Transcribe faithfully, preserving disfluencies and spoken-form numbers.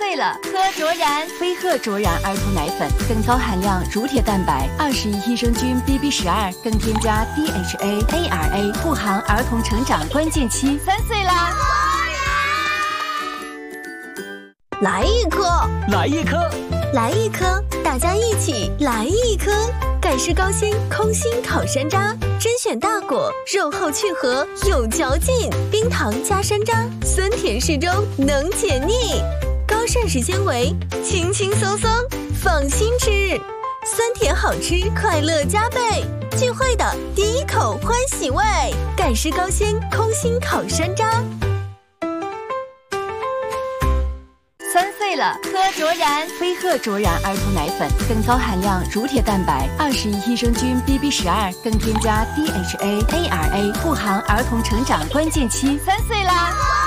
岁了，喝卓然。 飞鹤卓然儿童奶粉，更高含量乳铁蛋白，二十一益生菌 B B 十二，更添加 D H A A R A， 护航儿童成长关键期。 三岁啦！ 来一颗， 来一颗， 来一颗，大家一起来一颗。盖世高鲜空心烤山楂，甄选大果，肉厚去核，有嚼劲，冰糖加山楂，酸甜适中，能解腻，高膳食纤维，轻轻松松，放心吃，酸甜好吃，快乐加倍，聚会的第一口欢喜味。盖世高鲜空心烤山楂。 三岁了，喝卓然。 飞鹤卓然儿童奶粉，更高含量乳铁蛋白，二十一益生菌 B B 十二，更添加 D H A A R A， 护航儿童成长关键期。 三岁啦！